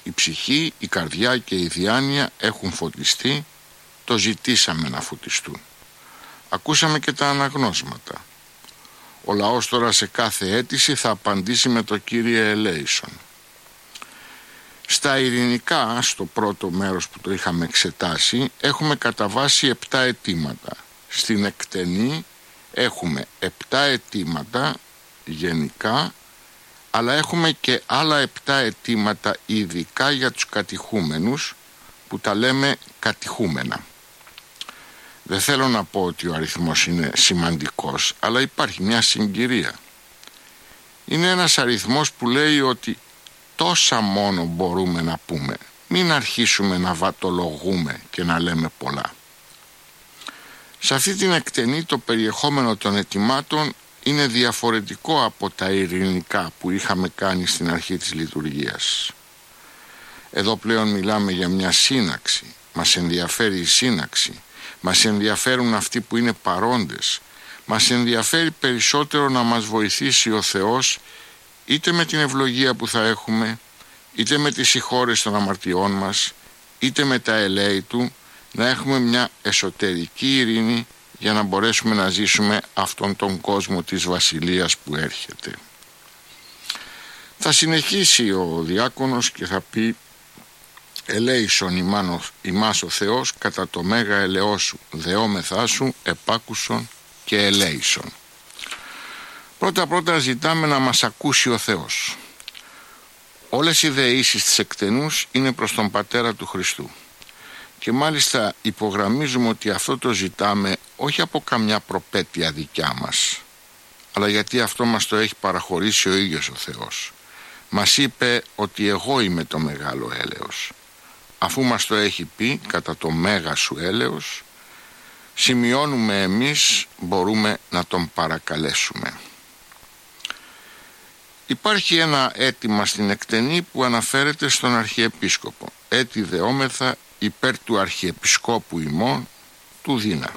Η ψυχή, η καρδιά και η διάνοια έχουν φωτιστεί, το ζητήσαμε να φωτιστούν. Ακούσαμε και τα αναγνώσματα. Ο λαός τώρα σε κάθε αίτηση θα απαντήσει με το Κύριε ελέησον. Στα ειρηνικά, στο πρώτο μέρος που το είχαμε εξετάσει, έχουμε κατά βάση 7 αιτήματα. Στην εκτενή έχουμε 7 αιτήματα γενικά, αλλά έχουμε και άλλα 7 αιτήματα ειδικά για τους κατηχούμενους, που τα λέμε κατηχούμενα. Δεν θέλω να πω ότι ο αριθμός είναι σημαντικός, αλλά υπάρχει μια συγκυρία. Είναι ένας αριθμός που λέει ότι τόσα μόνο μπορούμε να πούμε. Μην αρχίσουμε να βατολογούμε και να λέμε πολλά. Σε αυτή την εκτενή το περιεχόμενο των αιτημάτων είναι διαφορετικό από τα ειρηνικά που είχαμε κάνει στην αρχή της λειτουργίας. Εδώ πλέον μιλάμε για μια σύναξη. Μας ενδιαφέρει η σύναξη. Μας ενδιαφέρουν αυτοί που είναι παρόντες. Μας ενδιαφέρει περισσότερο να μας βοηθήσει ο Θεός, είτε με την ευλογία που θα έχουμε, είτε με τις συγχώρες των αμαρτιών μας, είτε με τα ελέη Του, να έχουμε μια εσωτερική ειρήνη για να μπορέσουμε να ζήσουμε αυτόν τον κόσμο της Βασιλείας που έρχεται. Θα συνεχίσει ο διάκονος και θα πει: «Ελέησον ημάς ο Θεός κατά το μέγα ελεός σου, δεόμεθά σου, επάκουσον και ελέησον». Πρώτα ζητάμε να μας ακούσει ο Θεός. Όλες οι δεήσεις της εκτενούς είναι προς τον Πατέρα του Χριστού. Και μάλιστα υπογραμμίζουμε ότι αυτό το ζητάμε όχι από καμιά προπέτεια δικιά μας, αλλά γιατί αυτό μας το έχει παραχωρήσει ο ίδιος ο Θεός. Μας είπε ότι εγώ είμαι το μεγάλο έλεος. Αφού μας το έχει πει κατά το μέγα σου έλεος, σημειώνουμε εμείς, μπορούμε να τον παρακαλέσουμε. Υπάρχει ένα αίτημα στην εκτενή που αναφέρεται στον Αρχιεπίσκοπο. «Έτι δεόμεθα υπέρ του Αρχιεπισκόπου ημών του Δίνα».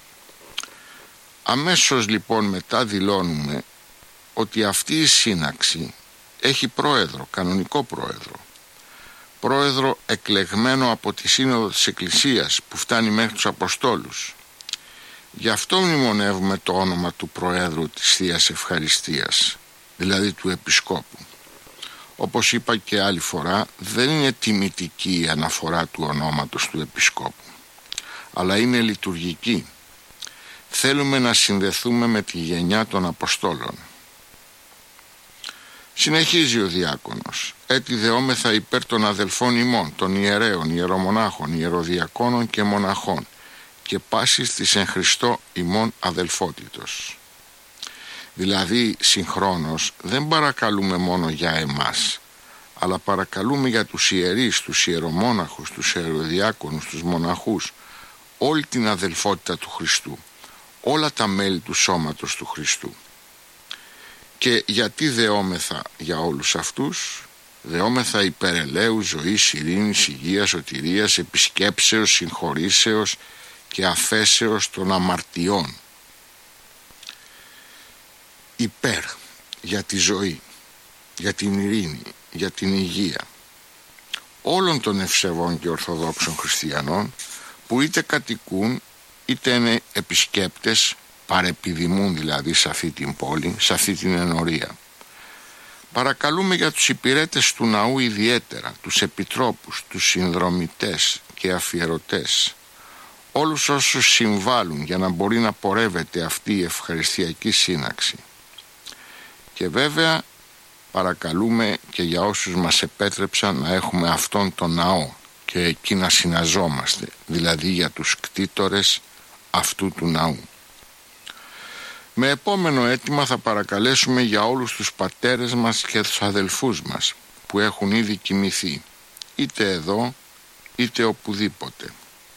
Αμέσως λοιπόν μετά δηλώνουμε ότι αυτή η σύναξη έχει πρόεδρο, κανονικό πρόεδρο εκλεγμένο από τη Σύνοδο της Εκκλησίας που φτάνει μέχρι τους Αποστόλους. Γι' αυτό μνημονεύουμε το όνομα του Προέδρου της Θείας Ευχαριστίας, δηλαδή του Επισκόπου. Όπως είπα και άλλη φορά, δεν είναι τιμητική η αναφορά του ονόματος του Επισκόπου, αλλά είναι λειτουργική. Θέλουμε να συνδεθούμε με τη γενιά των Αποστόλων. Συνεχίζει ο διάκονος: «Έτι δεόμεθα υπέρ των αδελφών ημών, των ιερέων, ιερομονάχων, ιεροδιακόνων και μοναχών και πάσης της εν Χριστώ ημών αδελφότητος». Δηλαδή συγχρόνως δεν παρακαλούμε μόνο για εμάς, αλλά παρακαλούμε για τους ιερείς, τους ιερομόναχους, τους ιεροδιάκονους, τους μοναχούς, όλη την αδελφότητα του Χριστού, όλα τα μέλη του σώματος του Χριστού. Και γιατί δεόμεθα για όλους αυτούς? Δεόμεθα υπέρ ελέου, ζωής, ειρήνης, υγείας, σωτηρίας, επισκέψεως, συγχωρήσεως και αφέσεως των αμαρτιών. Υπέρ για τη ζωή, για την ειρήνη, για την υγεία όλων των ευσεβών και ορθοδόξων χριστιανών που είτε κατοικούν είτε είναι επισκέπτες, παρεπιδημούν δηλαδή σε αυτή την πόλη, σε αυτή την ενορία. Παρακαλούμε για τους υπηρέτες του ναού ιδιαίτερα, τους επιτρόπους, τους συνδρομητές και αφιερωτές, όλους όσους συμβάλλουν για να μπορεί να πορεύεται αυτή η ευχαριστιακή σύναξη. Και βέβαια παρακαλούμε και για όσους μας επέτρεψαν να έχουμε αυτόν τον ναό και εκεί να συναζόμαστε, δηλαδή για τους κτήτορες αυτού του ναού. Με επόμενο αίτημα θα παρακαλέσουμε για όλους τους πατέρες μας και τους αδελφούς μας που έχουν ήδη κοιμηθεί, είτε εδώ είτε οπουδήποτε.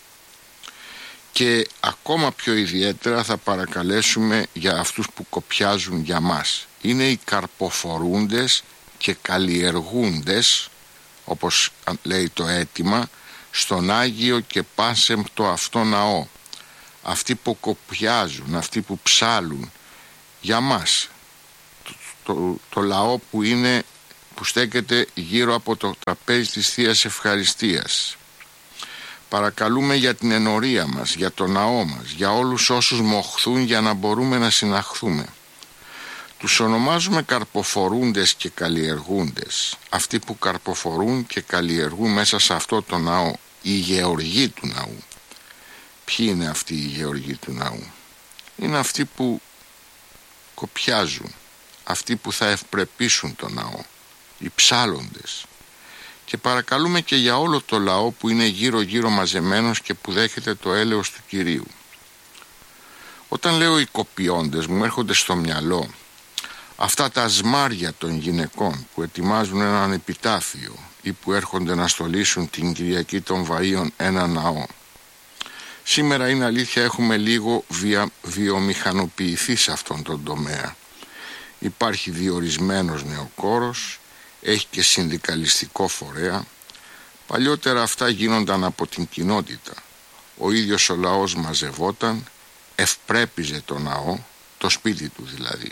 Και ακόμα πιο ιδιαίτερα θα παρακαλέσουμε για αυτούς που κοπιάζουν για μας. Είναι οι καρποφορούντες και καλλιεργούντες, όπως λέει το αίτημα, στον Άγιο και πάσεμπτο αυτό ναό. Αυτοί που κοπιάζουν, αυτοί που ψάλουν για μας, το λαό που είναι που στέκεται γύρω από το τραπέζι της Θείας Ευχαριστίας. Παρακαλούμε για την ενορία μας, για το ναό μας, για όλους όσους μοχθούν για να μπορούμε να συναχθούμε. Τους ονομάζουμε καρποφορούντες και καλλιεργούντες, αυτοί που καρποφορούν και καλλιεργούν μέσα σε αυτό το ναό, οι γεωργοί του ναού. Ποιοι είναι αυτοί οι γεωργοί του ναού? Είναι αυτοί που κοπιάζουν, αυτοί που θα ευπρεπήσουν το ναό, οι ψάλλοντες. Και παρακαλούμε και για όλο το λαό που είναι γύρω γύρω μαζεμένος και που δέχεται το έλεος του Κυρίου. Όταν λέω οι κοπιώντες, μου έρχονται στο μυαλό αυτά τα σμάρια των γυναικών που ετοιμάζουν έναν επιτάφιο ή που έρχονται να στολίσουν την Κυριακή των Βαΐων ένα ναό. Σήμερα είναι αλήθεια, έχουμε λίγο βιομηχανοποιηθεί σε αυτόν τον τομέα. Υπάρχει διορισμένος νεοκόρος, έχει και συνδικαλιστικό φορέα. Παλιότερα αυτά γίνονταν από την κοινότητα. Ο ίδιος ο λαός μαζευόταν, ευπρέπιζε το ναό, το σπίτι του δηλαδή.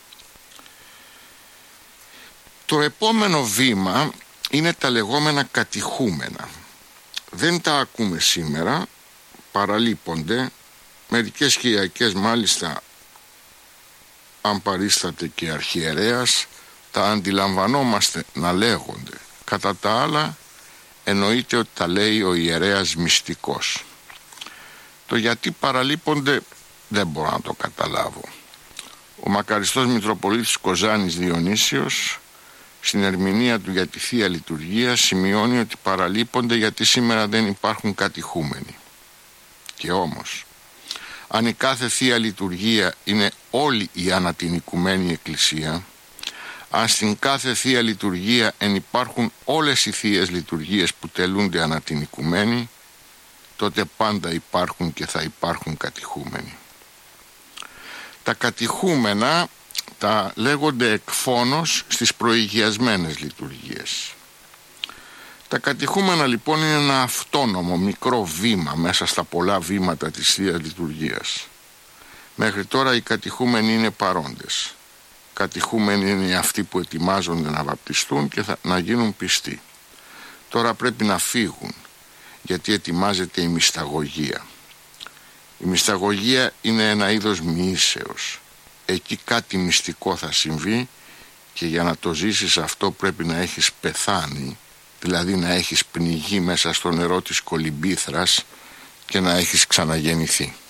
Το επόμενο βήμα είναι τα λεγόμενα κατηχούμενα. Δεν τα ακούμε σήμερα, παραλείπονται, μερικές Κυριακές μάλιστα, αν παρίσταται και αρχιερέας, τα αντιλαμβανόμαστε να λέγονται. Κατά τα άλλα εννοείται ότι τα λέει ο ιερέας μυστικός. Το γιατί παραλείπονται δεν μπορώ να το καταλάβω. Ο μακαριστός Μητροπολίτης Κοζάνης Διονύσιος στην ερμηνεία του για τη Θεία Λειτουργία σημειώνει ότι παραλείπονται γιατί σήμερα δεν υπάρχουν κατηχούμενοι. Και όμως, αν η κάθε Θεία Λειτουργία είναι όλη η ανατινικουμένη Εκκλησία, αν στην κάθε Θεία Λειτουργία υπάρχουν όλες οι Θείες Λειτουργίες που τελούνται ανατινικουμένοι, τότε πάντα υπάρχουν και θα υπάρχουν κατηχούμενοι. Τα κατηχούμενα τα λέγονται εκφώνως στις προηγιασμένες λειτουργίες. Τα κατηχούμενα λοιπόν είναι ένα αυτόνομο μικρό βήμα μέσα στα πολλά βήματα της Θείας Λειτουργίας. Μέχρι τώρα οι κατηχούμενοι είναι παρόντες. Κατηχούμενοι είναι αυτοί που ετοιμάζονται να βαπτιστούν και να γίνουν πιστοί. Τώρα πρέπει να φύγουν, γιατί ετοιμάζεται η μυσταγωγία. Η μυσταγωγία είναι ένα είδος μοιήσεως. Εκεί κάτι μυστικό θα συμβεί και για να το ζήσεις αυτό πρέπει να έχεις πεθάνει, δηλαδή να έχεις πνιγεί μέσα στο νερό της κολυμπήθρας και να έχεις ξαναγεννηθεί.